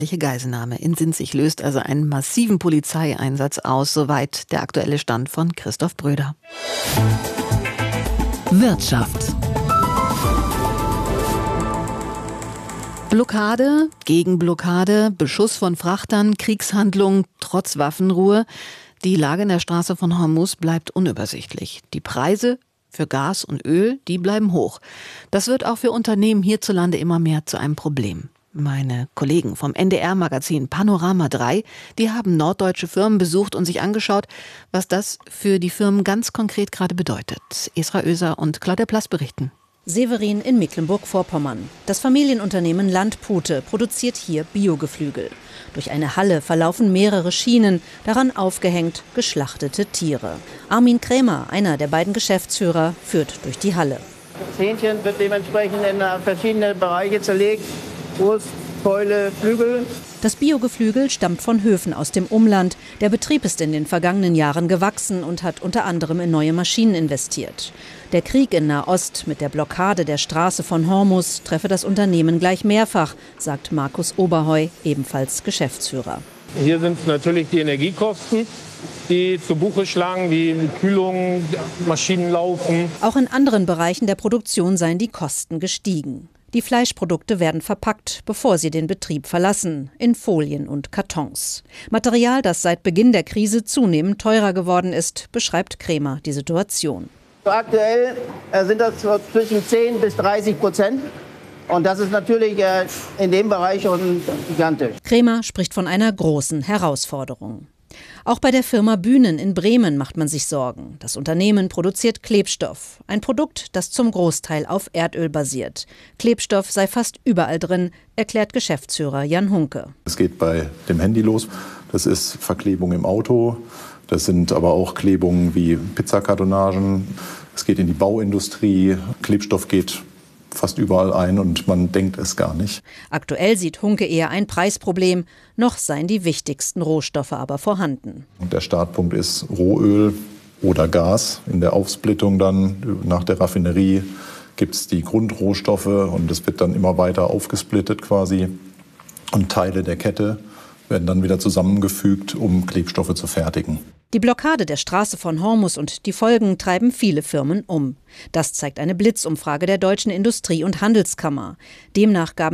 Geiselnahme in Sinzig löst also einen massiven Polizeieinsatz aus. Soweit der aktuelle Stand von Christoph Bröder. Wirtschaft. Blockade, Gegenblockade, Beschuss von Frachtern, Kriegshandlungen trotz Waffenruhe. Die Lage in der Straße von Hormuz bleibt unübersichtlich. Die Preise für Gas und Öl, die bleiben hoch. Das wird auch für Unternehmen hierzulande immer mehr zu einem Problem. Meine Kollegen vom NDR-Magazin Panorama 3, die haben norddeutsche Firmen besucht und sich angeschaut, was das für die Firmen ganz konkret gerade bedeutet. Esra Oeser und Claudia Plass berichten. Severin in Mecklenburg-Vorpommern. Das Familienunternehmen Landpute produziert hier Biogeflügel. Durch eine Halle verlaufen mehrere Schienen, daran aufgehängt geschlachtete Tiere. Armin Krämer, einer der beiden Geschäftsführer, führt durch die Halle. Das Hähnchen wird dementsprechend in verschiedene Bereiche zerlegt. Brust, Keule, Flügel. Das Biogeflügel stammt von Höfen aus dem Umland. Der Betrieb ist in den vergangenen Jahren gewachsen und hat unter anderem in neue Maschinen investiert. Der Krieg in Nahost mit der Blockade der Straße von Hormuz treffe das Unternehmen gleich mehrfach, sagt Markus Oberheu, ebenfalls Geschäftsführer. Hier sind es natürlich die Energiekosten, die zu Buche schlagen, wie Kühlung, Maschinen laufen. Auch in anderen Bereichen der Produktion seien die Kosten gestiegen. Die Fleischprodukte werden verpackt, bevor sie den Betrieb verlassen, in Folien und Kartons. Material, das seit Beginn der Krise zunehmend teurer geworden ist, beschreibt Krämer die Situation. Aktuell sind das zwischen 10-30%. Und das ist natürlich in dem Bereich schon gigantisch. Krämer spricht von einer großen Herausforderung. Auch bei der Firma Bühnen in Bremen macht man sich Sorgen. Das Unternehmen produziert Klebstoff, ein Produkt, das zum Großteil auf Erdöl basiert. Klebstoff sei fast überall drin, erklärt Geschäftsführer Jan Hunke. Es geht bei dem Handy los, das ist Verklebung im Auto, das sind aber auch Klebungen wie Pizzakartonagen, es geht in die Bauindustrie, Klebstoff geht fast überall ein und man denkt es gar nicht. Aktuell sieht Hunke eher ein Preisproblem, noch seien die wichtigsten Rohstoffe aber vorhanden. Und der Startpunkt ist Rohöl oder Gas. In der Aufsplittung dann nach der Raffinerie gibt es die Grundrohstoffe und es wird dann immer weiter aufgesplittet quasi. Und Teile der Kette werden dann wieder zusammengefügt, um Klebstoffe zu fertigen. Die Blockade der Straße von Hormuz und die Folgen treiben viele Firmen um. Das zeigt eine Blitzumfrage der Deutschen Industrie- und Handelskammer. Demnach gaben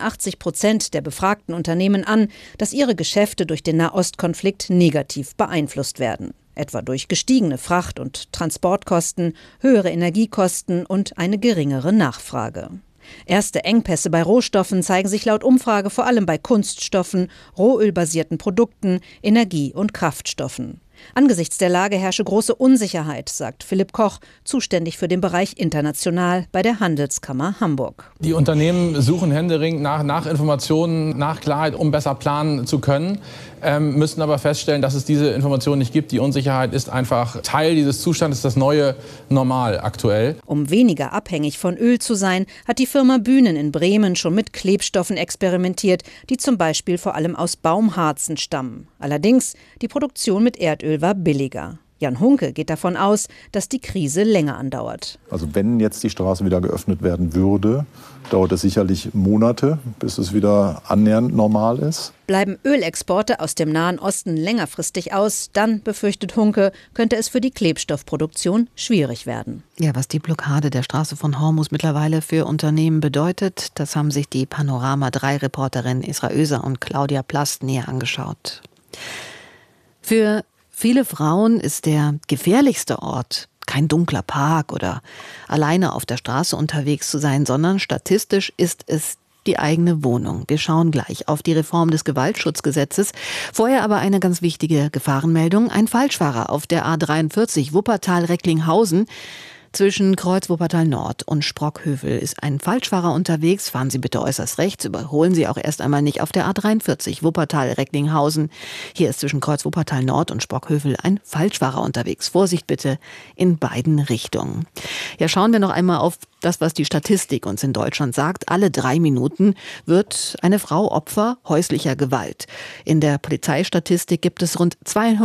83% der befragten Unternehmen an, dass ihre Geschäfte durch den Nahostkonflikt negativ beeinflusst werden. Etwa durch gestiegene Fracht- und Transportkosten, höhere Energiekosten und eine geringere Nachfrage. Erste Engpässe bei Rohstoffen zeigen sich laut Umfrage vor allem bei Kunststoffen, rohölbasierten Produkten, Energie- und Kraftstoffen. Angesichts der Lage herrsche große Unsicherheit, sagt Philipp Koch, zuständig für den Bereich international bei der Handelskammer Hamburg. Die Unternehmen suchen händeringend nach Informationen, nach Klarheit, um besser planen zu können, müssen aber feststellen, dass es diese Informationen nicht gibt. Die Unsicherheit ist einfach Teil dieses Zustandes, das neue Normal aktuell. Um weniger abhängig von Öl zu sein, hat die Firma Bühnen in Bremen schon mit Klebstoffen experimentiert, die zum Beispiel vor allem aus Baumharzen stammen. Allerdings, die Produktion mit Erdöl war billiger. Jan Hunke geht davon aus, dass die Krise länger andauert. Also wenn jetzt die Straße wieder geöffnet werden würde, dauert es sicherlich Monate, bis es wieder annähernd normal ist. Bleiben Ölexporte aus dem Nahen Osten längerfristig aus, dann, befürchtet Hunke, könnte es für die Klebstoffproduktion schwierig werden. Ja, was die Blockade der Straße von Hormuz mittlerweile für Unternehmen bedeutet, das haben sich die Panorama 3-Reporterin Esra Oeser und Claudia Plass näher angeschaut. Für viele Frauen ist der gefährlichste Ort kein dunkler Park oder alleine auf der Straße unterwegs zu sein, sondern statistisch ist es die eigene Wohnung. Wir schauen gleich auf die Reform des Gewaltschutzgesetzes. Vorher aber eine ganz wichtige Gefahrenmeldung. Ein Falschfahrer auf der A43 Wuppertal-Recklinghausen. Zwischen Kreuz Wuppertal Nord und Sprockhövel ist ein Falschfahrer unterwegs. Fahren Sie bitte äußerst rechts, überholen Sie auch erst einmal nicht auf der A43 Wuppertal-Recklinghausen. Hier ist zwischen Kreuz Wuppertal Nord und Sprockhövel ein Falschfahrer unterwegs. Vorsicht bitte in beiden Richtungen. Ja, schauen wir noch einmal auf Das, was die Statistik uns in Deutschland sagt, alle 3 Minuten wird eine Frau Opfer häuslicher Gewalt. In der Polizeistatistik gibt es rund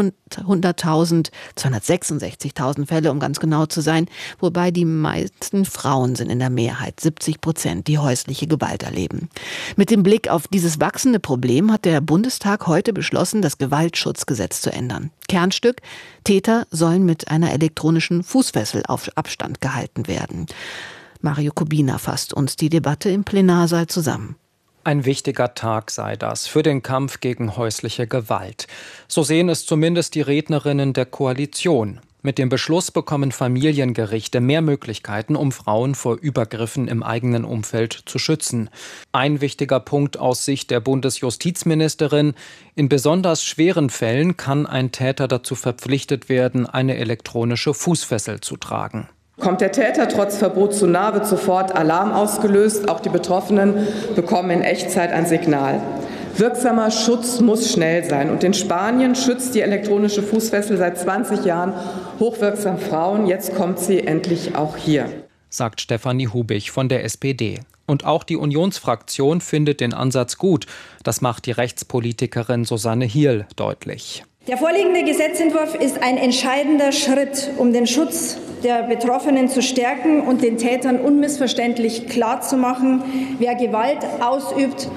266.000 Fälle, um ganz genau zu sein, wobei die meisten Frauen sind in der Mehrheit, 70%, die häusliche Gewalt erleben. Mit dem Blick auf dieses wachsende Problem hat der Bundestag heute beschlossen, das Gewaltschutzgesetz zu ändern. Kernstück: Täter sollen mit einer elektronischen Fußfessel auf Abstand gehalten werden. Mario Kubina fasst uns die Debatte im Plenarsaal zusammen. Ein wichtiger Tag sei das für den Kampf gegen häusliche Gewalt. So sehen es zumindest die Rednerinnen der Koalition. Mit dem Beschluss bekommen Familiengerichte mehr Möglichkeiten, um Frauen vor Übergriffen im eigenen Umfeld zu schützen. Ein wichtiger Punkt aus Sicht der Bundesjustizministerin: In besonders schweren Fällen kann ein Täter dazu verpflichtet werden, eine elektronische Fußfessel zu tragen. Kommt der Täter trotz Verbot zu nahe, wird sofort Alarm ausgelöst. Auch die Betroffenen bekommen in Echtzeit ein Signal. Wirksamer Schutz muss schnell sein. Und in Spanien schützt die elektronische Fußfessel seit 20 Jahren hochwirksam Frauen. Jetzt kommt sie endlich auch hier, sagt Stefanie Hubich von der SPD. Und auch die Unionsfraktion findet den Ansatz gut. Das macht die Rechtspolitikerin Susanne Hierl deutlich. Der vorliegende Gesetzentwurf ist ein entscheidender Schritt, um den Schutz der Betroffenen zu stärken und den Tätern unmissverständlich klarzumachen: Wer Gewalt ausübt,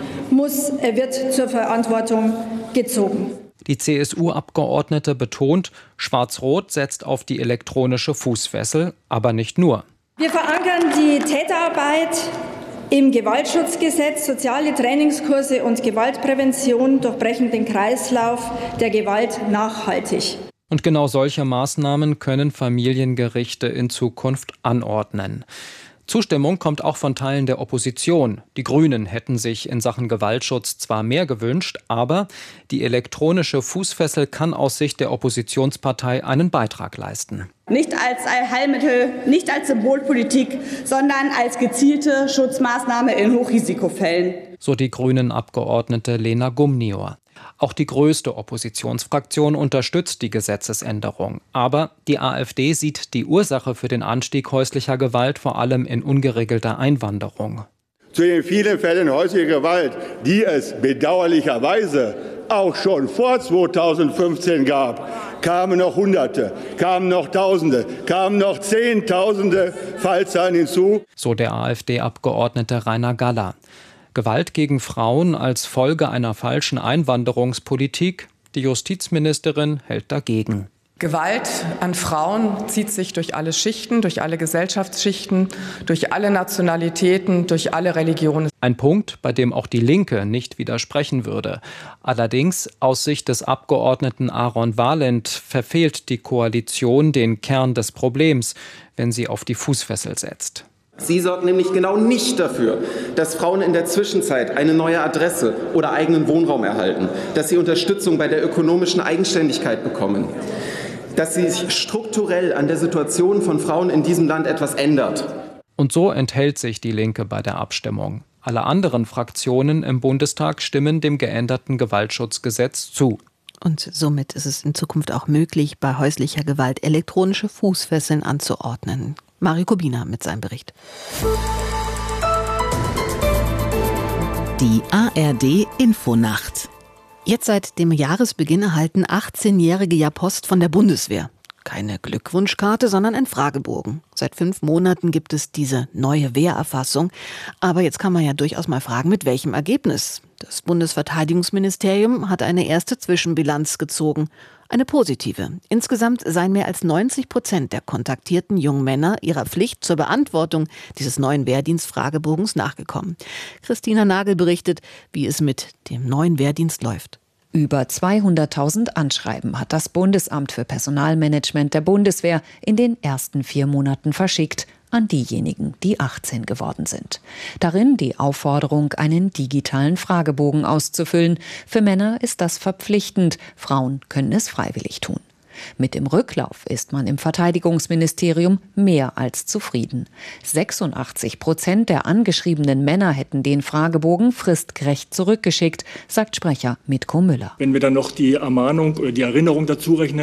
wird zur Verantwortung gezogen. Die CSU-Abgeordnete betont, Schwarz-Rot setzt auf die elektronische Fußfessel, aber nicht nur. Wir verankern die Täterarbeit im Gewaltschutzgesetz. Soziale Trainingskurse und Gewaltprävention durchbrechen den Kreislauf der Gewalt nachhaltig. Und genau solche Maßnahmen können Familiengerichte in Zukunft anordnen. Zustimmung kommt auch von Teilen der Opposition. Die Grünen hätten sich in Sachen Gewaltschutz zwar mehr gewünscht, aber die elektronische Fußfessel kann aus Sicht der Oppositionspartei einen Beitrag leisten. Nicht als Allheilmittel, nicht als Symbolpolitik, sondern als gezielte Schutzmaßnahme in Hochrisikofällen. So die Grünen-Abgeordnete Lena Gumnior. Auch die größte Oppositionsfraktion unterstützt die Gesetzesänderung. Aber die AfD sieht die Ursache für den Anstieg häuslicher Gewalt vor allem in ungeregelter Einwanderung. Zu den vielen Fällen häuslicher Gewalt, die es bedauerlicherweise auch schon vor 2015 gab, kamen noch Hunderte, kamen noch Tausende, kamen noch Zehntausende Fallzahlen hinzu. So der AfD-Abgeordnete Rainer Galler. Gewalt gegen Frauen als Folge einer falschen Einwanderungspolitik? Die Justizministerin hält dagegen. Gewalt an Frauen zieht sich durch alle Schichten, durch alle Gesellschaftsschichten, durch alle Nationalitäten, durch alle Religionen. Ein Punkt, bei dem auch die Linke nicht widersprechen würde. Allerdings, aus Sicht des Abgeordneten Aaron Valent, verfehlt die Koalition den Kern des Problems, wenn sie auf die Fußfessel setzt. Sie sorgt nämlich genau nicht dafür, dass Frauen in der Zwischenzeit eine neue Adresse oder eigenen Wohnraum erhalten, dass sie Unterstützung bei der ökonomischen Eigenständigkeit bekommen, dass sie sich strukturell an der Situation von Frauen in diesem Land etwas ändert. Und so enthält sich die Linke bei der Abstimmung. Alle anderen Fraktionen im Bundestag stimmen dem geänderten Gewaltschutzgesetz zu. Und somit ist es in Zukunft auch möglich, bei häuslicher Gewalt elektronische Fußfesseln anzuordnen. Mario Kubina mit seinem Bericht. Die ARD Infonacht. Jetzt seit dem Jahresbeginn erhalten 18-Jährige ja Post von der Bundeswehr. Keine Glückwunschkarte, sondern ein Fragebogen. Seit 5 Monaten gibt es diese neue Wehrerfassung. Aber jetzt kann man ja durchaus mal fragen, mit welchem Ergebnis? Das Bundesverteidigungsministerium hat eine erste Zwischenbilanz gezogen. Eine positive. Insgesamt seien mehr als 90% der kontaktierten jungen Männer ihrer Pflicht zur Beantwortung dieses neuen Wehrdienstfragebogens nachgekommen. Christina Nagel berichtet, wie es mit dem neuen Wehrdienst läuft. Über 200.000 Anschreiben hat das Bundesamt für Personalmanagement der Bundeswehr in den ersten 4 Monaten verschickt an diejenigen, die 18 geworden sind. Darin die Aufforderung, einen digitalen Fragebogen auszufüllen. Für Männer ist das verpflichtend, Frauen können es freiwillig tun. Mit dem Rücklauf ist man im Verteidigungsministerium mehr als zufrieden. 86% der angeschriebenen Männer hätten den Fragebogen fristgerecht zurückgeschickt, sagt Sprecher Mitko Müller. Wenn wir dann noch die Ermahnung oder die Erinnerung dazu rechnen,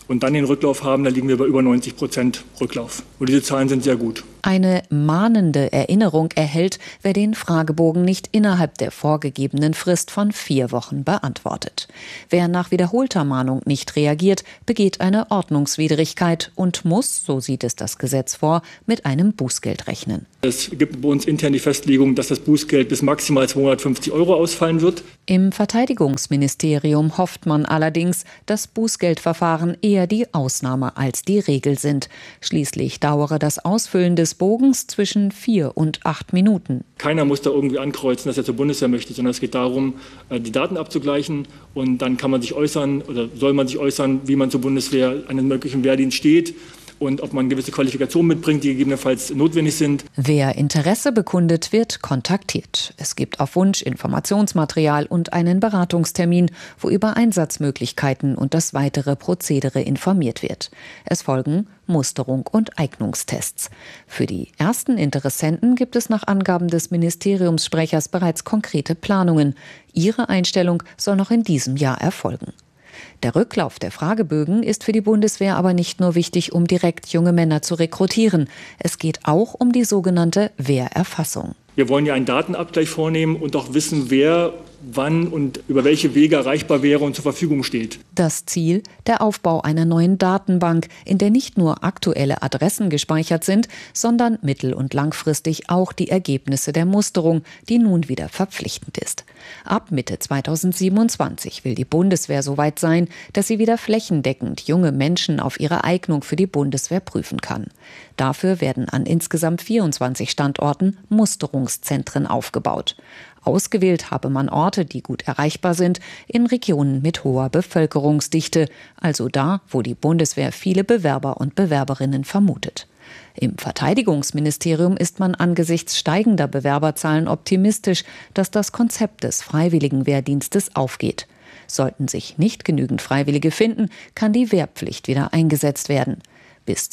und dann den Rücklauf haben, da liegen wir bei über 90% Rücklauf. Und diese Zahlen sind sehr gut. Eine mahnende Erinnerung erhält, wer den Fragebogen nicht innerhalb der vorgegebenen Frist von 4 Wochen beantwortet. Wer nach wiederholter Mahnung nicht reagiert, begeht eine Ordnungswidrigkeit und muss, so sieht es das Gesetz vor, mit einem Bußgeld rechnen. Es gibt bei uns intern die Festlegung, dass das Bußgeld bis maximal 250 € ausfallen wird. Im Verteidigungsministerium hofft man allerdings, dass Bußgeldverfahren eher die Ausnahme als die Regel sind. Schließlich dauere das Ausfüllen des Bogens zwischen 4 und 8 Minuten. Keiner muss da irgendwie ankreuzen, dass er zur Bundeswehr möchte, sondern es geht darum, die Daten abzugleichen. Und dann kann man sich äußern oder soll man sich äußern, wie man zur Bundeswehr einen möglichen Wehrdienst steht. Und ob man gewisse Qualifikationen mitbringt, die gegebenenfalls notwendig sind. Wer Interesse bekundet, wird kontaktiert. Es gibt auf Wunsch Informationsmaterial und einen Beratungstermin, wo über Einsatzmöglichkeiten und das weitere Prozedere informiert wird. Es folgen Musterung und Eignungstests. Für die ersten Interessenten gibt es nach Angaben des Ministeriumssprechers bereits konkrete Planungen. Ihre Einstellung soll noch in diesem Jahr erfolgen. Der Rücklauf der Fragebögen ist für die Bundeswehr aber nicht nur wichtig, um direkt junge Männer zu rekrutieren. Es geht auch um die sogenannte Wehrerfassung. Wir wollen ja einen Datenabgleich vornehmen und auch wissen, wer wann und über welche Wege erreichbar wäre und zur Verfügung steht. Das Ziel, der Aufbau einer neuen Datenbank, in der nicht nur aktuelle Adressen gespeichert sind, sondern mittel- und langfristig auch die Ergebnisse der Musterung, die nun wieder verpflichtend ist. Ab Mitte 2027 will die Bundeswehr so weit sein, dass sie wieder flächendeckend junge Menschen auf ihre Eignung für die Bundeswehr prüfen kann. Dafür werden an insgesamt 24 Standorten Musterungszentren aufgebaut. Ausgewählt habe man Orte, die gut erreichbar sind, in Regionen mit hoher Bevölkerungsdichte, also da, wo die Bundeswehr viele Bewerber und Bewerberinnen vermutet. Im Verteidigungsministerium ist man angesichts steigender Bewerberzahlen optimistisch, dass das Konzept des Freiwilligenwehrdienstes aufgeht. Sollten sich nicht genügend Freiwillige finden, kann die Wehrpflicht wieder eingesetzt werden. Bis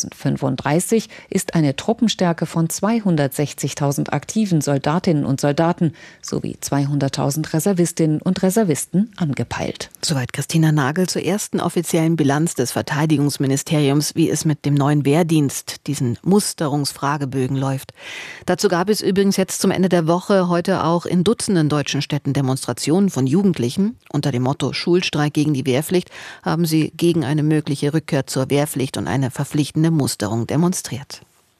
2035 ist eine Truppenstärke von 260.000 aktiven Soldatinnen und Soldaten sowie 200.000 Reservistinnen und Reservisten angepeilt. Soweit Christina Nagel zur ersten offiziellen Bilanz des Verteidigungsministeriums, wie es mit dem neuen Wehrdienst, diesen Musterungsfragebögen, läuft. Dazu gab es übrigens jetzt zum Ende der Woche heute auch in Dutzenden deutschen Städten Demonstrationen von Jugendlichen. Unter dem Motto Schulstreik gegen die Wehrpflicht haben sie gegen eine mögliche Rückkehr zur Wehrpflicht und eine verpflichtende Musterung demonstriert.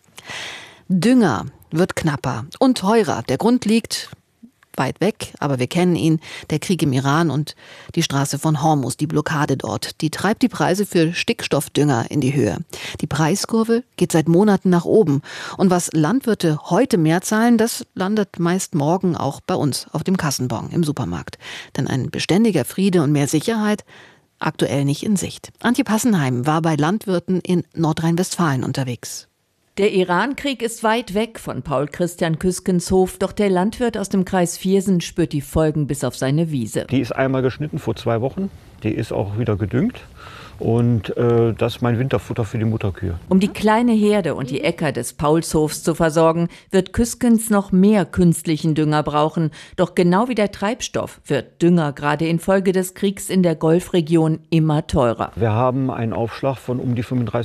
Dünger wird knapper und teurer. Der Grund liegt weit weg, aber wir kennen ihn, der Krieg im Iran und die Straße von Hormuz, die Blockade dort. Die treibt die Preise für Stickstoffdünger in die Höhe. Die Preiskurve geht seit Monaten nach oben. Und was Landwirte heute mehr zahlen, das landet meist morgen auch bei uns auf dem Kassenbon im Supermarkt. Denn ein beständiger Friede und mehr Sicherheit aktuell nicht in Sicht. Antje Passenheim war bei Landwirten in Nordrhein-Westfalen unterwegs. Der Iran-Krieg ist weit weg von Paul Christian Küskenshof, doch der Landwirt aus dem Kreis Viersen spürt die Folgen bis auf seine Wiese. Die ist einmal geschnitten vor 2 Wochen, die ist auch wieder gedüngt. Und das ist mein Winterfutter für die Mutterkühe. Um die kleine Herde und die Äcker des Paulshofs zu versorgen, wird Küskens noch mehr künstlichen Dünger brauchen. Doch genau wie der Treibstoff wird Dünger gerade infolge des Kriegs in der Golfregion immer teurer. Wir haben einen Aufschlag von um die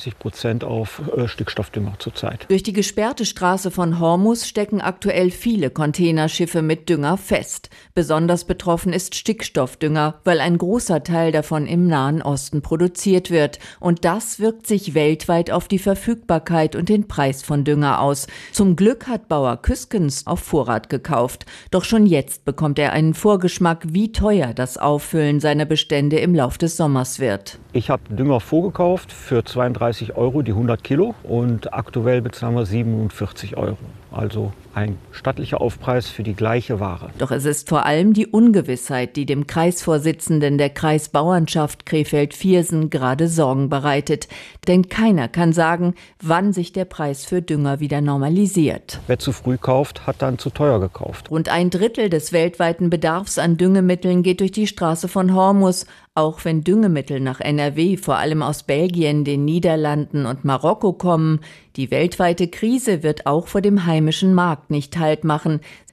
35% auf Stickstoffdünger zurzeit. Durch die gesperrte Straße von Hormuz stecken aktuell viele Containerschiffe mit Dünger fest. Besonders betroffen ist Stickstoffdünger, weil ein großer Teil davon im Nahen Osten produziert wird. Und das wirkt sich weltweit auf die Verfügbarkeit und den Preis von Dünger aus. Zum Glück hat Bauer Küskens auf Vorrat gekauft. Doch schon jetzt bekommt er einen Vorgeschmack, wie teuer das Auffüllen seiner Bestände im Lauf des Sommers wird. Ich habe Dünger vorgekauft für 32 € die 100 Kilo und aktuell bezahlen wir 47 €. Also ein stattlicher Aufpreis für die gleiche Ware. Doch es ist vor allem die Ungewissheit, die dem Kreisvorsitzenden der Kreisbauernschaft Krefeld-Viersen gerade Sorgen bereitet. Denn keiner kann sagen, wann sich der Preis für Dünger wieder normalisiert. Wer zu früh kauft, hat dann zu teuer gekauft. Rund 1/3 des weltweiten Bedarfs an Düngemitteln geht durch die Straße von Hormuz. Auch wenn Düngemittel nach NRW vor allem aus Belgien, den Niederlanden und Marokko kommen, die weltweite Krise wird auch vor dem heimischen Markt nicht Halt machen.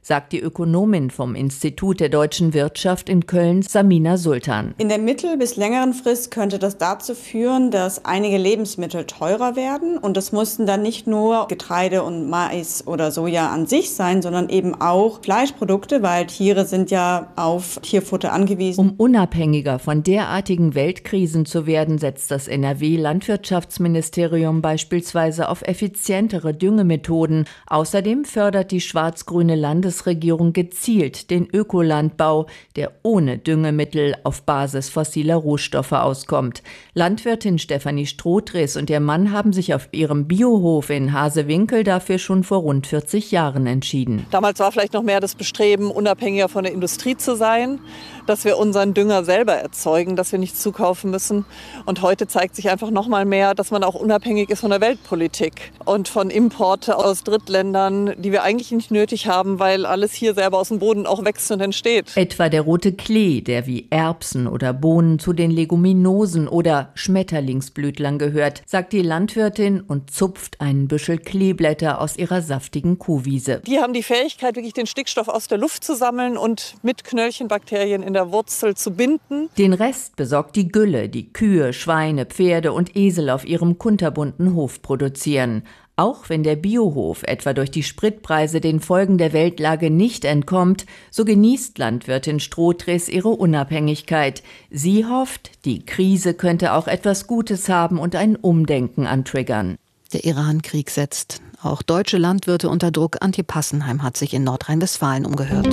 sagt die Ökonomin vom Institut der deutschen Wirtschaft in Köln, Samina Sultan. In der mittel- bis längeren Frist könnte das dazu führen, dass einige Lebensmittel teurer werden. Und das mussten dann nicht nur Getreide und Mais oder Soja an sich sein, sondern eben auch Fleischprodukte, weil Tiere sind ja auf Tierfutter angewiesen. Um unabhängiger von derartigen Weltkrisen zu werden, setzt das NRW-Landwirtschaftsministerium beispielsweise auf effizientere Düngemethoden. Außerdem fördert die schwarz-grüne Landesregierung gezielt den Ökolandbau, der ohne Düngemittel auf Basis fossiler Rohstoffe auskommt. Landwirtin Stefanie Strohdres und ihr Mann haben sich auf ihrem Biohof in Hasewinkel dafür schon vor rund 40 Jahren entschieden. Damals war vielleicht noch mehr das Bestreben, unabhängiger von der Industrie zu sein, dass wir unseren Dünger selber erzeugen, dass wir nichts zukaufen müssen. Und heute zeigt sich einfach noch mal mehr, dass man auch unabhängig ist von der Weltpolitik und von Importe aus Drittländern, die wir eigentlich nicht nötig haben, weil alles hier selber aus dem Boden auch wächst und entsteht. Etwa der rote Klee, der wie Erbsen oder Bohnen zu den Leguminosen oder Schmetterlingsblütlern gehört, sagt die Landwirtin und zupft einen Büschel Kleeblätter aus ihrer saftigen Kuhwiese. Die haben die Fähigkeit, wirklich den Stickstoff aus der Luft zu sammeln und mit Knöllchenbakterien in der Wurzel zu binden. Den Rest besorgt die Gülle, die Kühe, Schweine, Pferde und Esel auf ihrem kunterbunten Hof produzieren. Auch wenn der Biohof etwa durch die Spritpreise den Folgen der Weltlage nicht entkommt, so genießt Landwirtin Strohdres ihre Unabhängigkeit. Sie hofft, die Krise könnte auch etwas Gutes haben und ein Umdenken antriggern. Der Iran-Krieg setzt auch deutsche Landwirte unter Druck. Antje Passenheim hat sich in Nordrhein-Westfalen umgehört.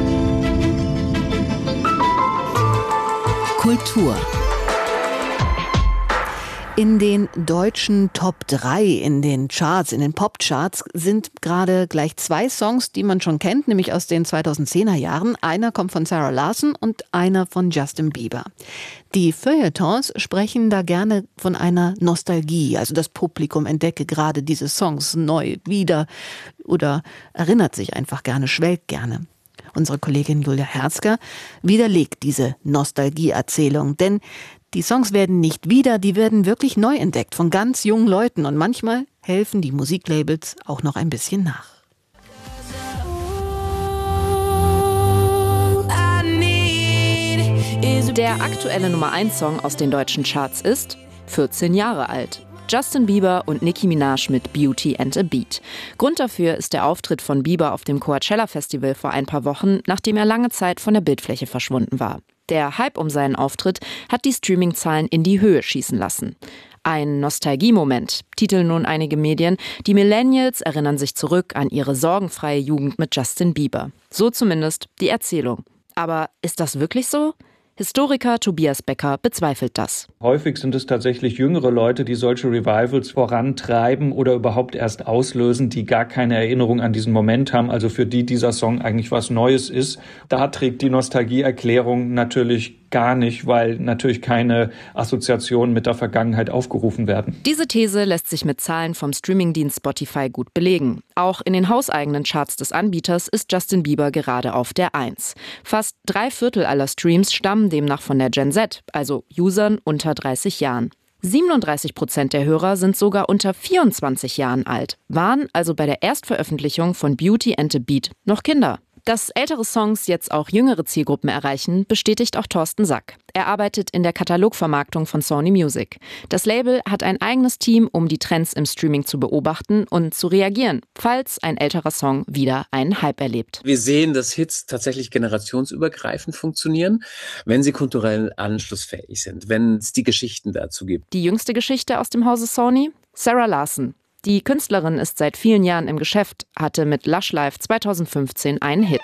Kultur. In den deutschen Top 3, in den Charts, in den Popcharts sind gerade gleich 2 Songs, die man schon kennt, nämlich aus den 2010er Jahren. Einer kommt von Sarah Larsson und einer von Justin Bieber. Die Feuilletons sprechen da gerne von einer Nostalgie, also das Publikum entdecke gerade diese Songs neu wieder oder erinnert sich einfach gerne, schwelgt gerne. Unsere Kollegin Julia Herzger widerlegt diese Nostalgieerzählung, denn die Songs werden nicht wieder, die werden wirklich neu entdeckt von ganz jungen Leuten und manchmal helfen die Musiklabels auch noch ein bisschen nach. Der aktuelle Nummer 1 Song aus den deutschen Charts ist 14 Jahre alt. Justin Bieber und Nicki Minaj mit Beauty and a Beat. Grund dafür ist der Auftritt von Bieber auf dem Coachella Festival vor ein paar Wochen, nachdem er lange Zeit von der Bildfläche verschwunden war. Der Hype um seinen Auftritt hat die Streaming-Zahlen in die Höhe schießen lassen. Ein Nostalgie-Moment, titeln nun einige Medien. Die Millennials erinnern sich zurück an ihre sorgenfreie Jugend mit Justin Bieber. So zumindest die Erzählung. Aber ist das wirklich so? Historiker Tobias Becker bezweifelt das. Häufig sind es tatsächlich jüngere Leute, die solche Revivals vorantreiben oder überhaupt erst auslösen, die gar keine Erinnerung an diesen Moment haben, also für die dieser Song eigentlich was Neues ist. Da trägt die Nostalgieerklärung natürlich gar nicht, weil natürlich keine Assoziationen mit der Vergangenheit aufgerufen werden. Diese These lässt sich mit Zahlen vom Streamingdienst Spotify gut belegen. Auch in den hauseigenen Charts des Anbieters ist Justin Bieber gerade auf der 1. Fast 3/4 aller Streams stammen demnach von der Gen Z, also Usern unter 30 Jahren. 37% der Hörer sind sogar unter 24 Jahren alt, waren also bei der Erstveröffentlichung von Beauty and a Beat noch Kinder. Dass ältere Songs jetzt auch jüngere Zielgruppen erreichen, bestätigt auch Thorsten Sack. Er arbeitet in der Katalogvermarktung von Sony Music. Das Label hat ein eigenes Team, um die Trends im Streaming zu beobachten und zu reagieren, falls ein älterer Song wieder einen Hype erlebt. Wir sehen, dass Hits tatsächlich generationsübergreifend funktionieren, wenn sie kulturell anschlussfähig sind, wenn es die Geschichten dazu gibt. Die jüngste Geschichte aus dem Hause Sony? Sarah Larsson. Die Künstlerin ist seit vielen Jahren im Geschäft, hatte mit Lush Life 2015 einen Hit.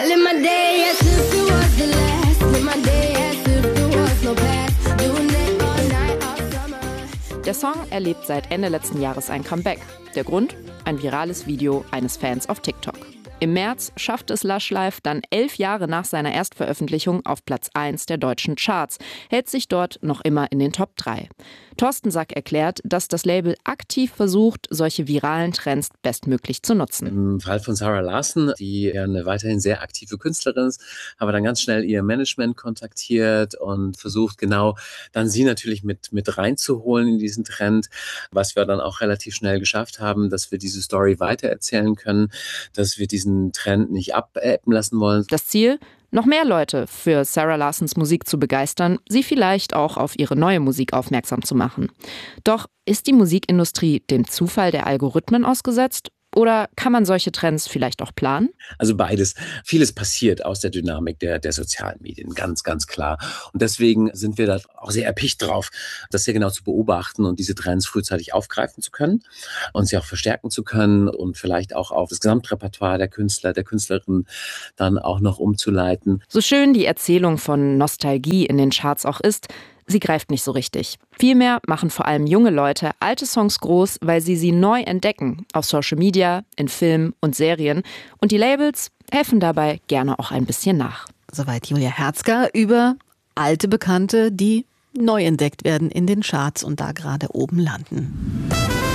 Der Song erlebt seit Ende letzten Jahres ein Comeback. Der Grund? Ein virales Video eines Fans auf TikTok. Im März schaffte es Lush Life dann 11 Jahre nach seiner Erstveröffentlichung auf Platz 1 der deutschen Charts, hält sich dort noch immer in den Top 3. Thorsten Sack erklärt, dass das Label aktiv versucht, solche viralen Trends bestmöglich zu nutzen. Im Fall von Sarah Larsson, die ja eine weiterhin sehr aktive Künstlerin ist, haben wir dann ganz schnell ihr Management kontaktiert und versucht genau dann sie natürlich mit reinzuholen in diesen Trend, was wir dann auch relativ schnell geschafft haben, dass wir diese Story weitererzählen können, dass wir diesen diesen Trend nicht abebben lassen wollen. Das Ziel? Noch mehr Leute für Sarah Larsons Musik zu begeistern, sie vielleicht auch auf ihre neue Musik aufmerksam zu machen. Doch ist die Musikindustrie dem Zufall der Algorithmen ausgesetzt? Oder kann man solche Trends vielleicht auch planen? Also beides. Vieles passiert aus der Dynamik der sozialen Medien, ganz, ganz klar. Und deswegen sind wir da auch sehr erpicht drauf, das sehr genau zu beobachten und diese Trends frühzeitig aufgreifen zu können und sie auch verstärken zu können und vielleicht auch auf das Gesamtrepertoire der Künstler, der Künstlerin dann auch noch umzuleiten. So schön die Erzählung von Nostalgie in den Charts auch ist, sie greift nicht so richtig. Vielmehr machen vor allem junge Leute alte Songs groß, weil sie neu entdecken. Auf Social Media, in Filmen und Serien. Und die Labels helfen dabei gerne auch ein bisschen nach. Soweit Julia Herzger über alte Bekannte, die neu entdeckt werden in den Charts und da gerade oben landen.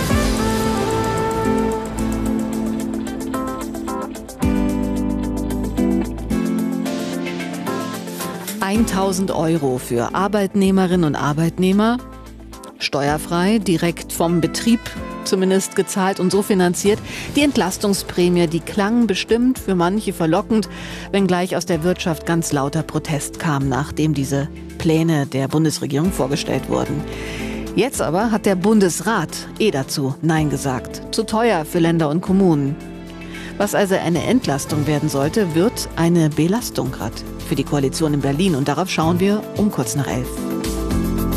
€1.000 für Arbeitnehmerinnen und Arbeitnehmer, steuerfrei, direkt vom Betrieb zumindest gezahlt und so finanziert. Die Entlastungsprämie, die klang bestimmt für manche verlockend, wenngleich aus der Wirtschaft ganz lauter Protest kam, nachdem diese Pläne der Bundesregierung vorgestellt wurden. Jetzt aber hat der Bundesrat dazu Nein gesagt. Zu teuer für Länder und Kommunen. Was also eine Entlastung werden sollte, wird eine Belastung gerade für die Koalition in Berlin. Und darauf schauen wir um kurz nach 11.